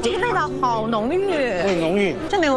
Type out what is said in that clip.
鸡味道好浓郁， 很浓郁。 这牛